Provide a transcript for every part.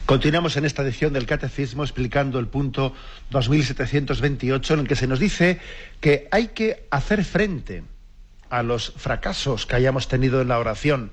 Continuamos en esta edición del Catecismo explicando el punto 2728, en el que se nos dice que hay que hacer frente a los fracasos que hayamos tenido en la oración.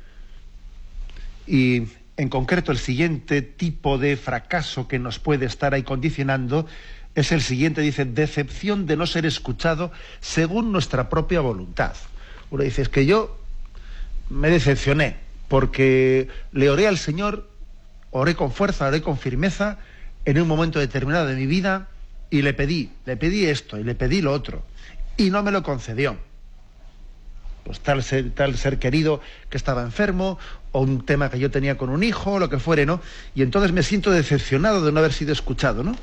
Y en concreto el siguiente tipo de fracaso que nos puede estar ahí condicionando es el siguiente, dice: decepción de no ser escuchado según nuestra propia voluntad. Uno dice: es que yo me decepcioné porque le oré al Señor, oré con fuerza, oré con firmeza en un momento determinado de mi vida y le pedí esto y le pedí lo otro y no me lo concedió. Pues tal ser querido que estaba enfermo, o un tema que yo tenía con un hijo, o lo que fuere, ¿no? Y entonces me siento decepcionado de no haber sido escuchado, ¿no?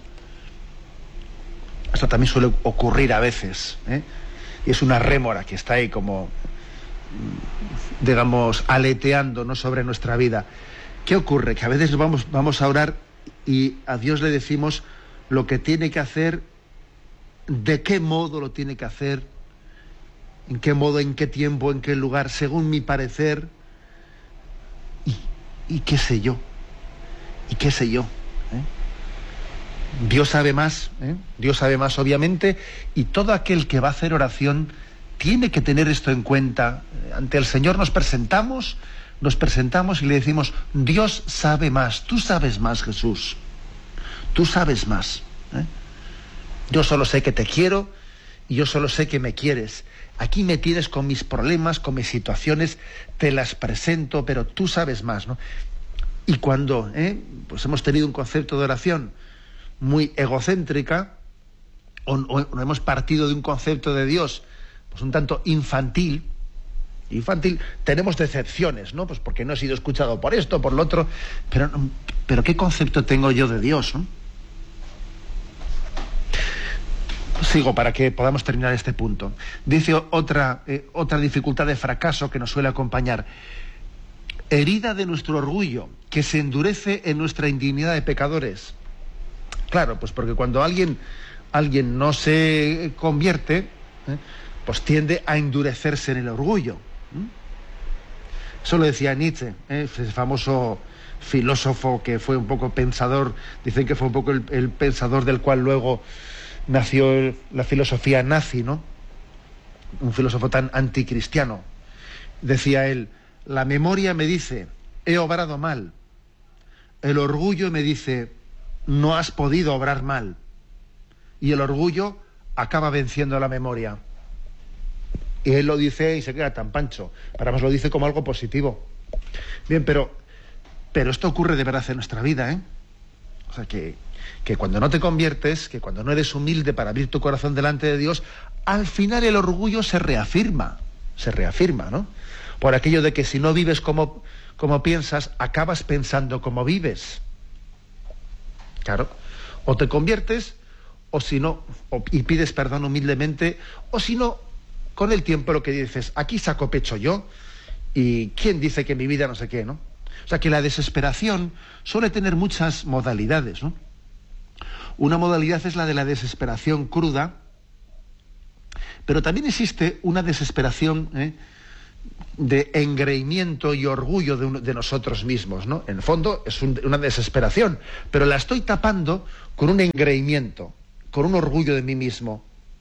Esto también suele ocurrir a veces, ¿eh? Y es una rémora que está ahí como, digamos, aleteando, ¿no?, sobre nuestra vida. ¿Qué ocurre? Que a veces vamos a orar y a Dios le decimos lo que tiene que hacer, de qué modo lo tiene que hacer, en qué modo, en qué tiempo, en qué lugar, según mi parecer, y qué sé yo, ¿eh? Dios sabe más, ¿eh? Dios sabe más, obviamente, y todo aquel que va a hacer oración tiene que tener esto en cuenta. Ante el Señor nos presentamos y le decimos: Dios sabe más, tú sabes más, Jesús, tú sabes más, ¿eh? Yo solo sé que te quiero y yo solo sé que me quieres. Aquí me tienes con mis problemas, con mis situaciones, te las presento, pero tú sabes más, ¿no? Y cuando pues hemos tenido un concepto de oración muy egocéntrica, o hemos partido de un concepto de Dios pues un tanto infantil, tenemos decepciones, ¿no? Pues porque no he sido escuchado por esto, por lo otro, pero ¿qué concepto tengo yo de Dios, ¿no? Sigo para que podamos terminar este punto. Dice otra dificultad de fracaso que nos suele acompañar: herida de nuestro orgullo, que se endurece en nuestra indignidad de pecadores. Claro, pues porque cuando alguien no se convierte, pues tiende a endurecerse en el orgullo. Eso lo decía Nietzsche, ese famoso filósofo que fue un poco pensador, dicen que fue un poco el pensador del cual luego nació la filosofía nazi, ¿no? Un filósofo tan anticristiano. Decía él: la memoria me dice, he obrado mal. El orgullo me dice, no has podido obrar mal. Y el orgullo acaba venciendo a la memoria. Y él lo dice y se queda tan pancho. Para más lo dice como algo positivo. Bien, pero esto ocurre de verdad en nuestra vida, ¿eh? O sea, que cuando no te conviertes, que cuando no eres humilde para abrir tu corazón delante de Dios, al final el orgullo se reafirma, ¿no? Por aquello de que si no vives como piensas, acabas pensando como vives. Claro, o te conviertes, o si no, y pides perdón humildemente, o si no, con el tiempo lo que dices: aquí saco pecho yo, y quién dice que mi vida no sé qué, ¿no? O sea, que la desesperación suele tener muchas modalidades, ¿no? Una modalidad es la de la desesperación cruda, pero también existe una desesperación de engreimiento y orgullo de nosotros mismos, ¿no? En el fondo es una desesperación, pero la estoy tapando con un engreimiento, con un orgullo de mí mismo.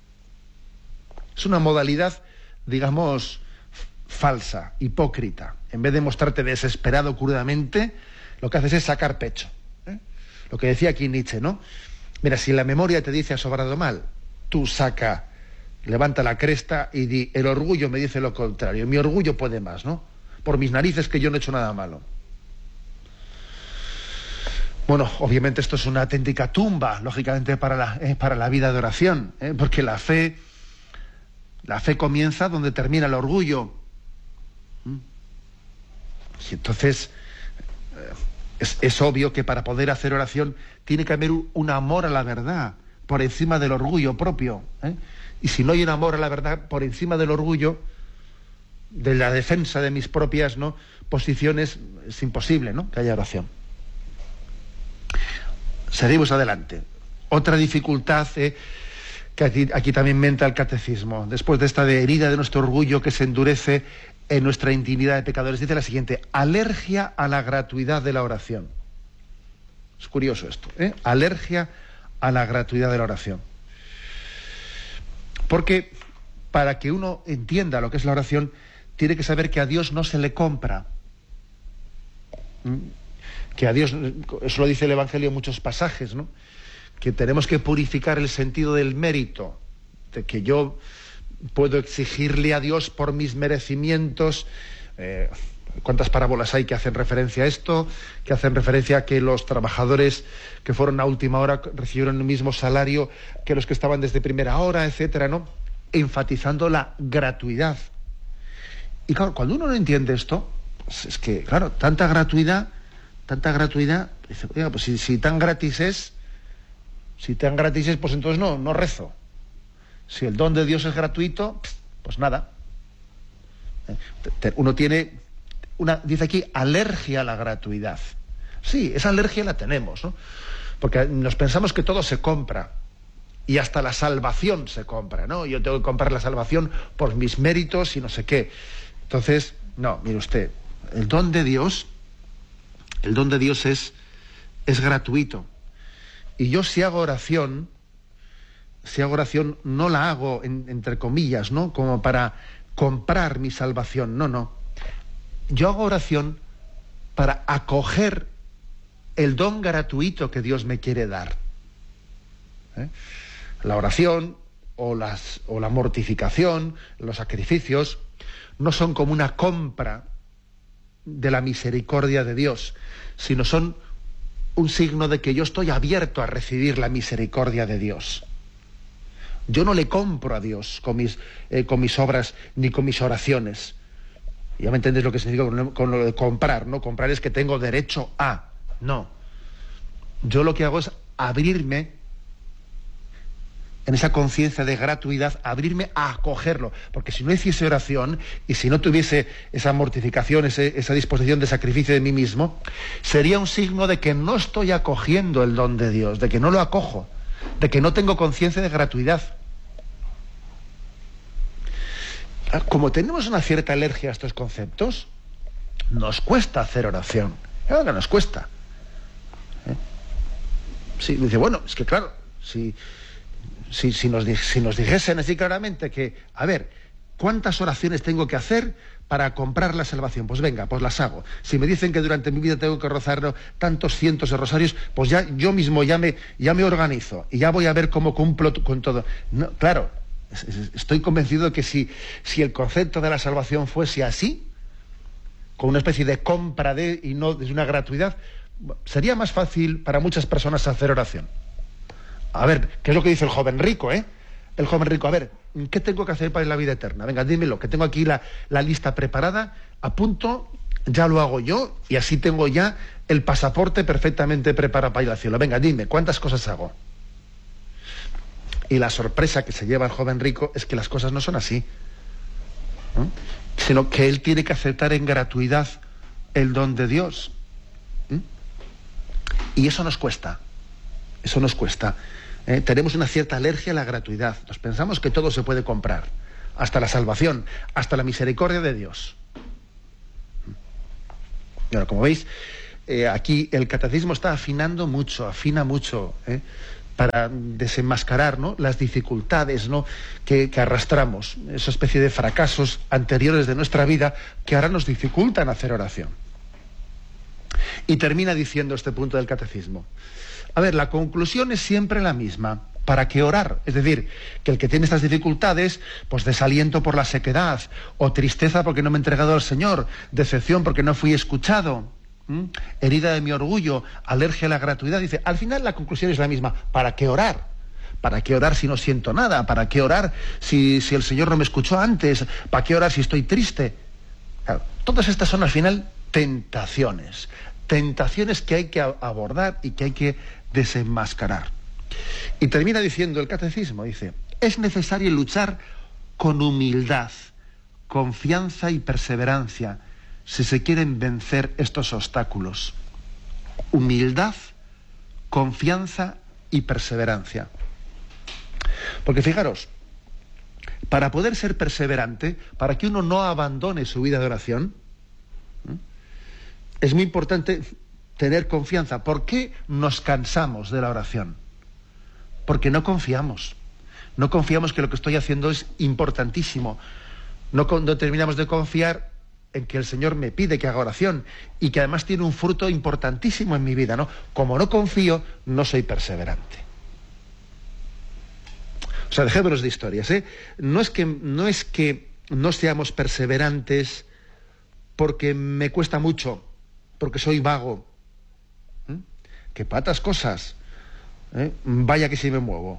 Es una modalidad, digamos, falsa, hipócrita. En vez de mostrarte desesperado crudamente, lo que haces es sacar pecho, ¿eh? Lo que decía aquí Nietzsche, ¿no? Mira, si la memoria te dice has obrado mal, tú levanta la cresta y di: el orgullo me dice lo contrario, mi orgullo puede más, ¿no? Por mis narices que yo no he hecho nada malo. Bueno, obviamente esto es una auténtica tumba, lógicamente, para la vida de oración, porque la fe comienza donde termina el orgullo. Y entonces es obvio que para poder hacer oración tiene que haber un amor a la verdad por encima del orgullo propio, ¿eh? Y si no hay un amor a la verdad por encima del orgullo, de la defensa de mis propias, ¿no?, posiciones, es imposible, ¿no?, que haya oración. Seguimos adelante. Otra dificultad que aquí también menta el catecismo, después de esta herida de nuestro orgullo que se endurece en nuestra intimidad de pecadores, dice la siguiente: alergia a la gratuidad de la oración. Es curioso esto, ¿eh? Alergia a la gratuidad de la oración. Porque para que uno entienda lo que es la oración, tiene que saber que a Dios no se le compra. Que a Dios, eso lo dice el Evangelio en muchos pasajes, ¿no? Que tenemos que purificar el sentido del mérito, de que yo puedo exigirle a Dios por mis merecimientos. ¿Cuántas parábolas hay que hacen referencia a esto? Que hacen referencia a que los trabajadores que fueron a última hora recibieron el mismo salario que los que estaban desde primera hora, etcétera, ¿no? Enfatizando la gratuidad. Y claro, cuando uno no entiende esto, pues es que, claro, tanta gratuidad, dice, oiga, pues si tan gratis es, pues entonces no rezo. Si el don de Dios es gratuito, pues nada. Uno tiene dice aquí, alergia a la gratuidad. Sí, esa alergia la tenemos, ¿no? Porque nos pensamos que todo se compra. Y hasta la salvación se compra, ¿no? Yo tengo que comprar la salvación por mis méritos y no sé qué. Entonces, no, mire usted, el don de Dios es gratuito. Y yo si hago oración no la hago entre comillas, ¿no? Como para comprar mi salvación. No. Yo hago oración para acoger el don gratuito que Dios me quiere dar. La oración o la mortificación, los sacrificios, no son como una compra de la misericordia de Dios, sino son un signo de que yo estoy abierto a recibir la misericordia de Dios. Yo no le compro a Dios con mis obras ni con mis oraciones. Ya me entendéis lo que significa con lo de comprar, ¿no? Comprar es que tengo derecho a. No. Yo lo que hago es abrirme, en esa conciencia de gratuidad, abrirme a acogerlo. Porque si no hiciese oración y si no tuviese esa mortificación, esa disposición de sacrificio de mí mismo, sería un signo de que no estoy acogiendo el don de Dios, de que no lo acojo, de que no tengo conciencia de gratuidad. Como tenemos una cierta alergia a estos conceptos, nos cuesta hacer oración. Claro que nos cuesta. Sí, dice, bueno, es que claro, si nos dijesen así claramente que, a ver, ¿cuántas oraciones tengo que hacer para comprar la salvación? Pues venga, pues las hago. Si me dicen que durante mi vida tengo que rezar tantos cientos de rosarios, pues ya yo mismo ya me organizo y ya voy a ver cómo cumplo con todo. No, claro, estoy convencido de que si el concepto de la salvación fuese así, con una especie de compra y no de una gratuidad, sería más fácil para muchas personas hacer oración. A ver, ¿qué es lo que dice el joven rico, eh? El joven rico, a ver, ¿qué tengo que hacer para la vida eterna? Venga, dímelo, que tengo aquí la lista preparada, a punto, ya lo hago yo, y así tengo ya el pasaporte perfectamente preparado para ir al cielo. Venga, dime, ¿cuántas cosas hago? Y la sorpresa que se lleva el joven rico es que las cosas no son así, ¿no? Sino que él tiene que aceptar en gratuidad el don de Dios. Y eso nos cuesta. Tenemos una cierta alergia a la gratuidad. Nos pensamos que todo se puede comprar, hasta la salvación, hasta la misericordia de Dios. Y ahora, como veis, aquí el catecismo afina mucho, para desenmascarar, ¿no?, las dificultades, ¿no?, que arrastramos, esa especie de fracasos anteriores de nuestra vida que ahora nos dificultan hacer oración. Y termina diciendo este punto del catecismo. A ver, la conclusión es siempre la misma. ¿Para qué orar? Es decir, que el que tiene estas dificultades, pues desaliento por la sequedad, o tristeza porque no me he entregado al Señor, decepción porque no fui escuchado, herida de mi orgullo, alergia a la gratuidad, dice, al final la conclusión es la misma. ¿Para qué orar? ¿Para qué orar si no siento nada? ¿Para qué orar si el Señor no me escuchó antes? ¿Para qué orar si estoy triste? Claro, todas estas son al final tentaciones que hay que abordar y que hay que desenmascarar. Y termina diciendo el catecismo, dice, es necesario luchar con humildad, confianza y perseverancia si se quieren vencer estos obstáculos. Humildad, confianza y perseverancia. Porque fijaros, para poder ser perseverante, para que uno no abandone su vida de oración, es muy importante tener confianza. ¿Por qué nos cansamos de la oración? Porque no confiamos. No confiamos que lo que estoy haciendo es importantísimo. No terminamos de confiar en que el Señor me pide que haga oración y que además tiene un fruto importantísimo en mi vida, ¿no? Como no confío, no soy perseverante. O sea, dejémonos de historias, ¿eh? No es que no seamos perseverantes porque me cuesta mucho, porque soy vago. Que patas cosas. Vaya que sí me muevo.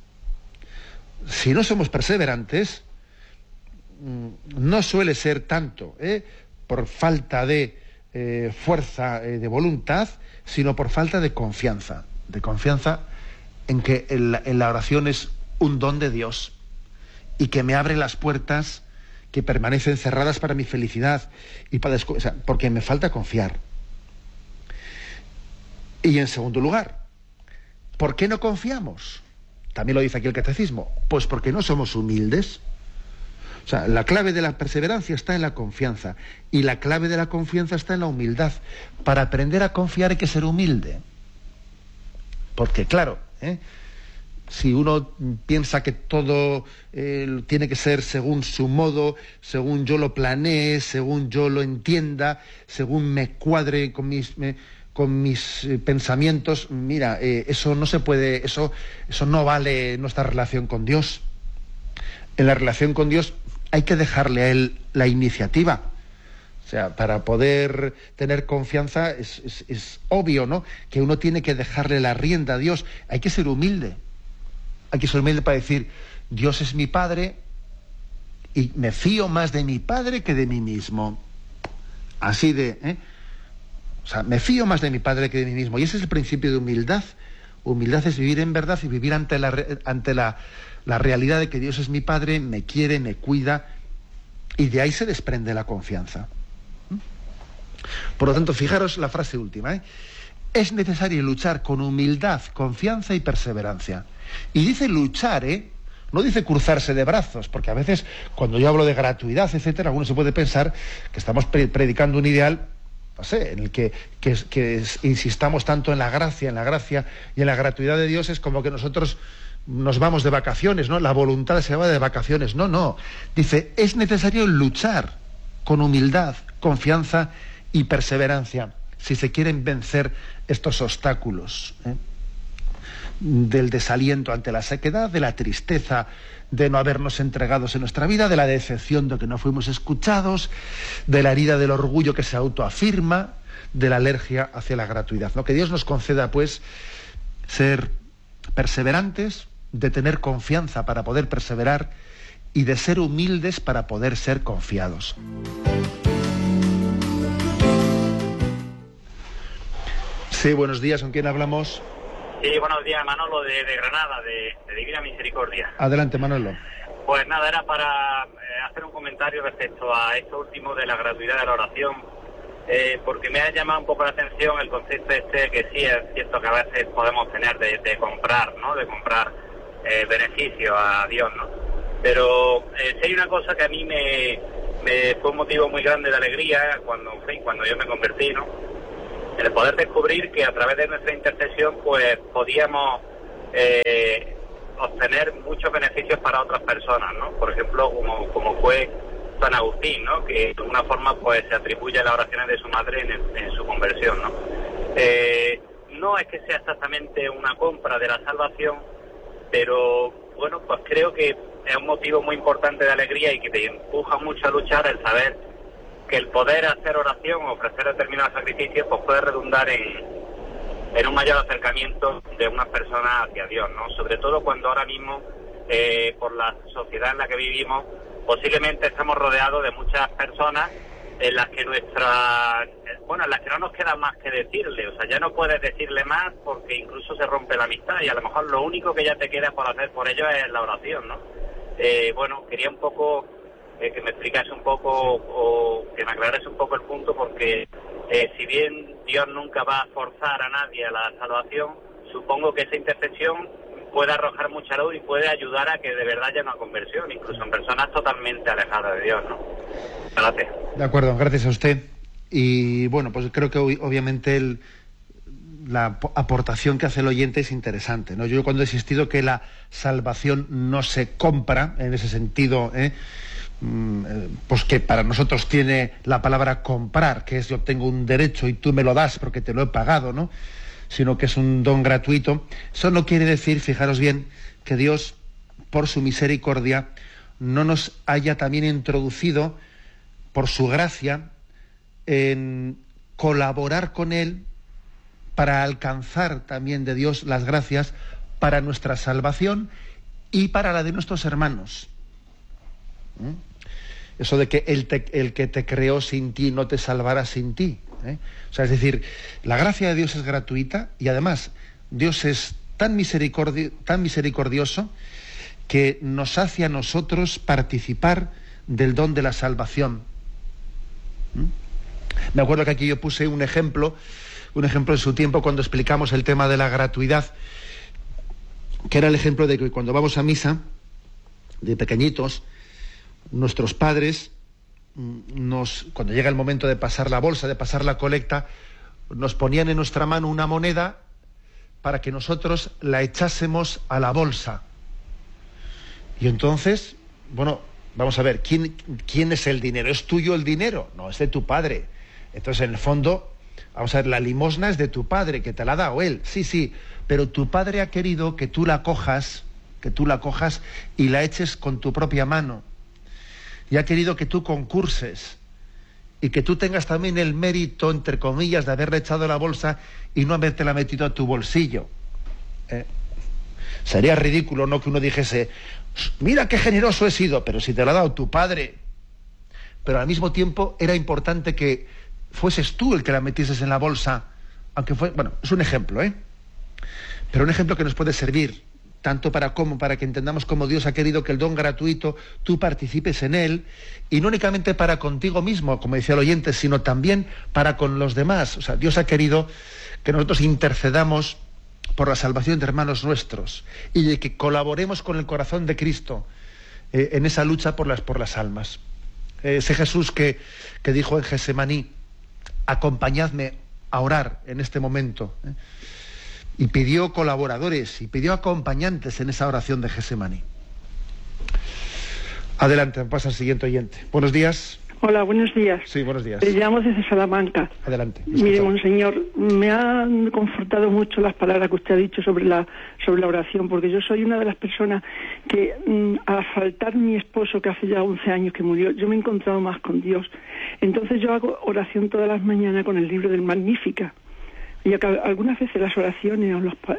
Si no somos perseverantes, no suele ser tanto por falta de fuerza de voluntad, sino por falta de confianza en que en la oración es un don de Dios y que me abre las puertas que permanecen cerradas para mi felicidad y porque me falta confiar. Y en segundo lugar, ¿por qué no confiamos? También lo dice aquí el catecismo. Pues porque no somos humildes. O sea, la clave de la perseverancia está en la confianza y la clave de la confianza está en la humildad. Para aprender a confiar hay que ser humilde. Porque claro, si uno piensa que todo tiene que ser según su modo, según yo lo planee, según yo lo entienda, según me cuadre con mis pensamientos, mira, eso no se puede, eso no vale nuestra relación con Dios. En la relación con Dios hay que dejarle a Él la iniciativa. O sea, para poder tener confianza es obvio, ¿no?, que uno tiene que dejarle la rienda a Dios. Hay que ser humilde. Hay que ser humilde para decir, Dios es mi Padre y me fío más de mi Padre que de mí mismo. Así o sea, me fío más de mi Padre que de mí mismo. Y ese es el principio de humildad. Humildad es vivir en verdad y vivir ante la realidad de que Dios es mi Padre, me quiere, me cuida, y de ahí se desprende la confianza. Por lo tanto, fijaros la frase última, es necesario luchar con humildad, confianza y perseverancia. Y dice luchar, no dice cruzarse de brazos, porque a veces cuando yo hablo de gratuidad, etcétera, alguno se puede pensar que estamos predicando un ideal, no sé, en el que insistamos tanto en la gracia y en la gratuidad de Dios. Es como que nosotros nos vamos de vacaciones, ¿no? La voluntad se va de vacaciones. No. Dice, es necesario luchar con humildad, confianza y perseverancia si se quieren vencer estos obstáculos, del desaliento ante la sequedad, de la tristeza de no habernos entregados en nuestra vida, de la decepción de que no fuimos escuchados, de la herida del orgullo que se autoafirma, de la alergia hacia la gratuidad, ¿no? Que Dios nos conceda, pues, ser perseverantes, de tener confianza para poder perseverar y de ser humildes para poder ser confiados. Sí, buenos días, ¿con quién hablamos? Sí, buenos días, Manolo de Granada, de Divina Misericordia. Adelante, Manolo. Pues nada, era para hacer un comentario respecto a esto último de la gratuidad de la oración, porque me ha llamado un poco la atención el concepto que sí es cierto que a veces podemos tener de comprar, ¿no? De comprar beneficio a Dios, ¿no? Pero si hay una cosa que a mí me fue un motivo muy grande de alegría cuando yo me convertí, ¿no? El poder descubrir que a través de nuestra intercesión pues podíamos obtener muchos beneficios para otras personas, ¿no? Por ejemplo, como fue San Agustín, ¿no? Que de alguna forma pues se atribuye las oraciones de su madre en su conversión, ¿no? No es que sea exactamente una compra de la salvación, pero bueno, pues creo que es un motivo muy importante de alegría y que te empuja mucho a luchar el saber que el poder hacer oración o ofrecer determinados sacrificios pues puede redundar en un mayor acercamiento de unas personas hacia Dios, ¿no? Sobre todo cuando ahora mismo, por la sociedad en la que vivimos, posiblemente estamos rodeados de muchas personas en las que en las que no nos queda más que decirle. O sea, ya no puedes decirle más porque incluso se rompe la amistad y a lo mejor lo único que ya te queda por hacer por ellos es la oración, ¿no? Quería un poco que me explicase un poco o que me aclarase un poco el punto, porque si bien Dios nunca va a forzar a nadie a la salvación, supongo que esa intercesión puede arrojar mucha luz y puede ayudar a que de verdad haya una conversión, incluso en personas totalmente alejadas de Dios, ¿no? Gracias. De acuerdo, gracias a usted. Y bueno, pues creo que obviamente la aportación que hace el oyente es interesante, ¿no? Yo cuando he insistido que la salvación no se compra, en ese sentido, pues que para nosotros tiene la palabra comprar, que es yo tengo un derecho y tú me lo das porque te lo he pagado, ¿no? Sino que es un don gratuito. Eso no quiere decir, fijaros bien, que Dios, por su misericordia, no nos haya también introducido, por su gracia, en colaborar con Él para alcanzar también de Dios las gracias para nuestra salvación y para la de nuestros hermanos. Eso de que el que te creó sin ti no te salvará sin ti. O sea, es decir, la gracia de Dios es gratuita y además Dios es tan misericordioso que nos hace a nosotros participar del don de la salvación. Me acuerdo que aquí yo puse un ejemplo en su tiempo cuando explicamos el tema de la gratuidad, que era el ejemplo de que cuando vamos a misa, de pequeñitos, nuestros padres, cuando llega el momento de pasar la bolsa, de pasar la colecta, nos ponían en nuestra mano una moneda para que nosotros la echásemos a la bolsa. Y entonces, bueno, vamos a ver, ¿quién es el dinero? ¿Es tuyo el dinero? No, es de tu padre. Entonces, en el fondo, vamos a ver, la limosna es de tu padre, que te la ha dado él. Sí, pero tu padre ha querido que tú la cojas y la eches con tu propia mano. Y ha querido que tú concurses y que tú tengas también el mérito, entre comillas, de haberle echado a la bolsa y no habértela metido a tu bolsillo. Sería ridículo, ¿no?, que uno dijese, mira qué generoso he sido, pero si te lo ha dado tu padre. Pero al mismo tiempo era importante que fueses tú el que la metieses en la bolsa, aunque fue, bueno, es un ejemplo, pero un ejemplo que nos puede servir tanto para que entendamos cómo Dios ha querido que el don gratuito tú participes en él, y no únicamente para contigo mismo, como decía el oyente, sino también para con los demás. O sea, Dios ha querido que nosotros intercedamos por la salvación de hermanos nuestros y de que colaboremos con el corazón de Cristo en esa lucha por las almas. Ese Jesús que dijo en Getsemaní, acompañadme a orar en este momento, y pidió colaboradores y pidió acompañantes en esa oración de Getsemaní. Adelante, pasa al siguiente oyente. Buenos días. Hola, buenos días. Sí, buenos días. Le llamo desde Salamanca. Adelante. Mire, monseñor, me han confortado mucho las palabras que usted ha dicho sobre la oración, porque yo soy una de las personas que, al faltar mi esposo, que hace ya 11 años que murió, yo me he encontrado más con Dios. Entonces yo hago oración todas las mañanas con el libro del Magnífica. Y algunas veces las oraciones,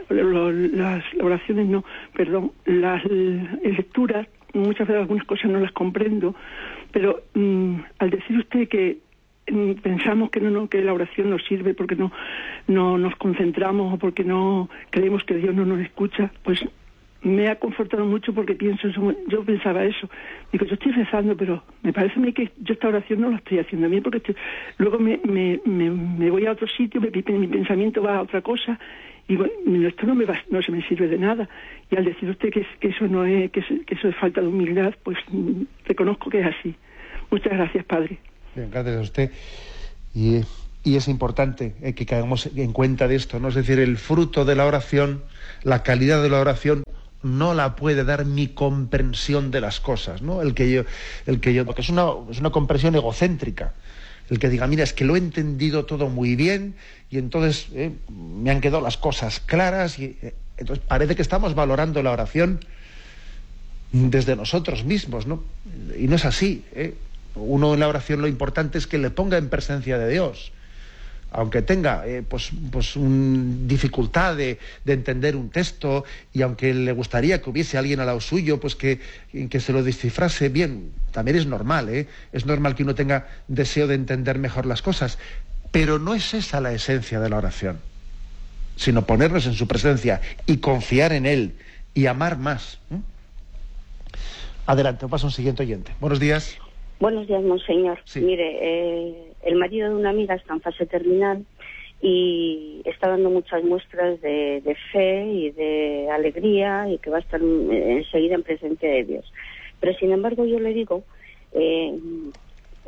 las lecturas, muchas veces algunas cosas no las comprendo, pero al decir usted que pensamos que que la oración nos sirve porque no nos concentramos o porque no creemos que Dios no nos escucha, pues me ha confortado mucho, porque yo pensaba eso. Digo, yo estoy rezando, pero me parece a mí que yo esta oración no la estoy haciendo bien, porque luego me voy a otro sitio, mi pensamiento va a otra cosa, y bueno, esto no se me sirve de nada. Y al decir usted que eso no es, que eso es falta de humildad, pues reconozco que es así. Muchas gracias, padre. Bien, gracias a usted. Y es importante que caigamos en cuenta de esto, ¿no? Es decir, el fruto de la oración, la calidad de la oración, no la puede dar mi comprensión de las cosas, ¿no? El que yo, porque es una comprensión egocéntrica. El que diga, mira, es que lo he entendido todo muy bien y entonces me han quedado las cosas claras, y entonces parece que estamos valorando la oración desde nosotros mismos, ¿no? Y no es así, Uno en la oración, lo importante es que le ponga en presencia de Dios, aunque tenga dificultad de entender un texto, y aunque le gustaría que hubiese alguien al lado suyo pues que se lo descifrase bien, también es normal, es normal que uno tenga deseo de entender mejor las cosas, pero no es esa la esencia de la oración, sino ponernos en su presencia y confiar en Él y amar más. Adelante, paso a un siguiente oyente. Buenos días. Buenos días, monseñor. Sí. Mire, el marido de una amiga está en fase terminal y está dando muchas muestras de fe y de alegría, y que va a estar enseguida en presencia de Dios. Pero sin embargo yo le digo,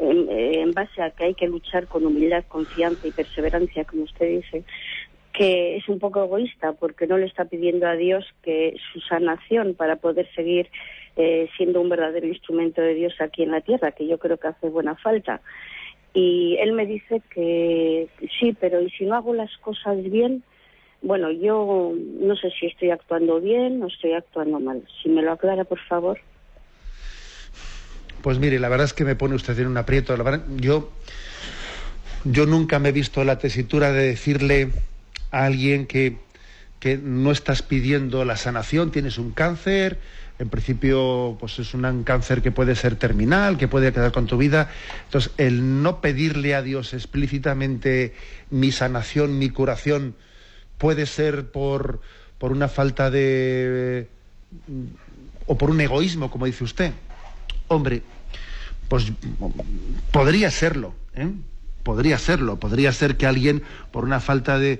en base a que hay que luchar con humildad, confianza y perseverancia, como usted dice, que es un poco egoísta porque no le está pidiendo a Dios que su sanación para poder seguir siendo un verdadero instrumento de Dios aquí en la tierra, que yo creo que hace buena falta. Y él me dice que sí, pero ¿y si no hago las cosas bien? Bueno, yo no sé si estoy actuando bien o estoy actuando mal. Si me lo aclara, por favor. Pues mire, la verdad es que me pone usted en un aprieto. La verdad, yo nunca me he visto en la tesitura de decirle a alguien que no estás pidiendo la sanación, tienes un cáncer, en principio pues es un cáncer que puede ser terminal, que puede quedar con tu vida. Entonces, el no pedirle a Dios explícitamente mi sanación, mi curación, puede ser por una falta de... o por un egoísmo, como dice usted. Hombre, pues podría serlo, ¿eh? Podría ser que alguien, por una falta de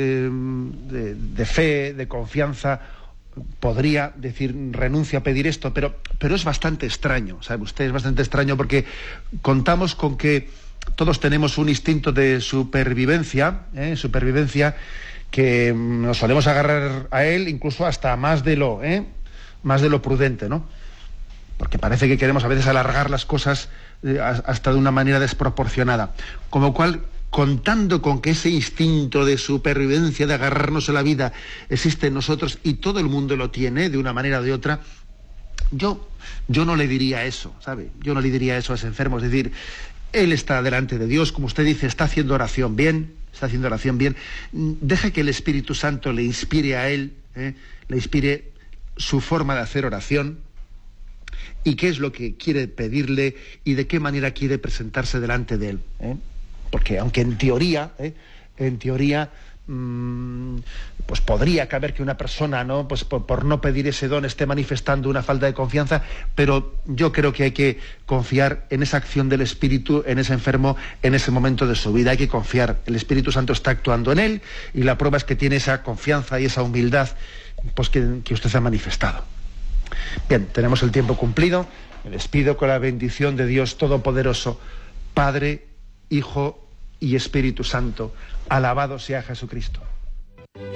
fe, de confianza, podría decir, renuncio a pedir esto, pero es bastante extraño, ¿sabe usted? Es bastante extraño porque contamos con que todos tenemos un instinto de supervivencia, que nos solemos agarrar a él incluso hasta más de lo prudente, ¿no? Porque parece que queremos a veces alargar las cosas hasta de una manera desproporcionada. Con lo cual, contando con que ese instinto de supervivencia, de agarrarnos a la vida, existe en nosotros y todo el mundo lo tiene de una manera o de otra, yo no le diría eso, ¿sabe? Yo no le diría eso a ese enfermo. Es decir, él está delante de Dios, como usted dice, está haciendo oración bien. Deje que el Espíritu Santo le inspire a él, le inspire su forma de hacer oración, y qué es lo que quiere pedirle y de qué manera quiere presentarse delante de él, porque aunque en teoría pues podría caber que una persona, ¿no?, pues por no pedir ese don esté manifestando una falta de confianza, pero yo creo que hay que confiar en esa acción del Espíritu en ese enfermo en ese momento de su vida. Hay que confiar, el Espíritu Santo está actuando en él y la prueba es que tiene esa confianza y esa humildad pues que usted ha manifestado. Bien, tenemos el tiempo cumplido. Me despido con la bendición de Dios Todopoderoso, Padre, Hijo y Espíritu Santo. Alabado sea Jesucristo.